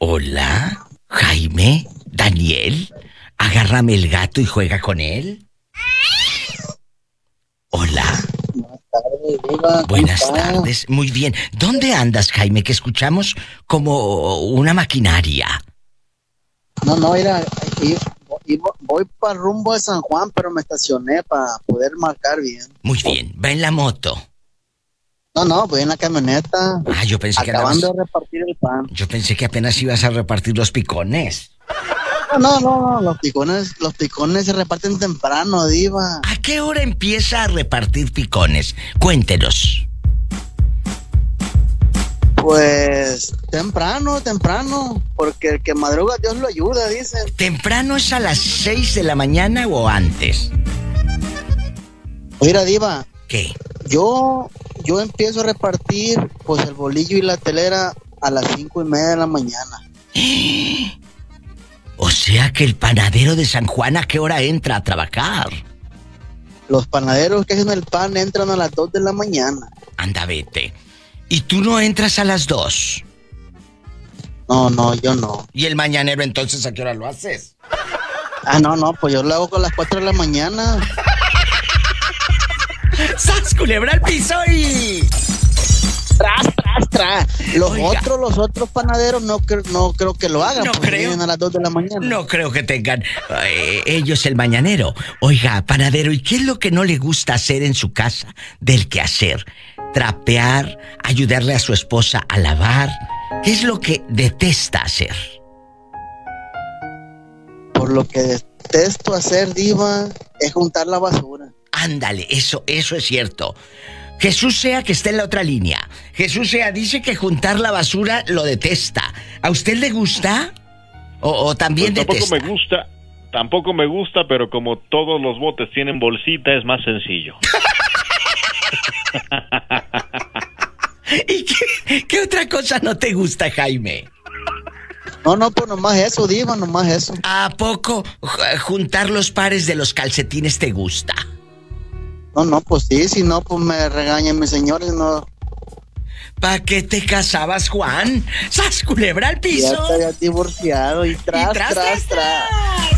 Hola, Jaime, Daniel, agárrame el gato y juega con él. Hola. Buenas tardes, Diva. Buenas tardes, muy bien. ¿Dónde andas, Jaime? Que escuchamos como una maquinaria. No, mira, voy para rumbo de San Juan, pero me estacioné para poder marcar bien. Muy bien, va en la moto. No, voy en la camioneta. Yo pensé que acabando de repartir el pan. Yo pensé que apenas ibas a repartir los picones. No, los picones se reparten temprano, Diva. ¿A qué hora empieza a repartir picones? Cuéntenos. Pues temprano, porque el que madruga Dios lo ayuda, dicen. ¿Temprano es a las 6 de la mañana o antes? Mira, Diva. ¿Qué? Yo empiezo a repartir pues el bolillo y la telera a las 5:30 de la mañana. O sea que el panadero de San Juan, ¿a qué hora entra a trabajar? Los panaderos que hacen el pan entran a las 2 de la mañana. Anda, vete. ¿Y tú no entras a las 2? No, yo no. ¿Y el mañanero entonces a qué hora lo haces? No, pues yo lo hago con las 4 de la mañana. ¡Sas, culebra al piso y... Tras! Los otros panaderos no creo que lo hagan. No creo. Vienen a las 2 de la mañana. No creo que tengan ellos el mañanero. Oiga, panadero, ¿y qué es lo que no le gusta hacer en su casa del quehacer? Trapear, ayudarle a su esposa a lavar. ¿Qué es lo que detesta hacer? Por lo que detesto hacer, Diva, es juntar la basura. Ándale, eso es cierto. Jesús Sea, que está en la otra línea. Jesús Sea dice que juntar la basura lo detesta. ¿A usted le gusta? ¿O también pues detesta? Tampoco me gusta, pero como todos los botes tienen bolsita, es más sencillo. ¿Y qué otra cosa no te gusta, Jaime? No, pues nomás eso, Diva, nomás eso. ¿A poco juntar los pares de los calcetines te gusta? No, pues sí, si no, pues me regañan mis señores, no. ¿Para qué te casabas, Juan? ¡Sas, culebra al piso! Ya estaría divorciado y tras.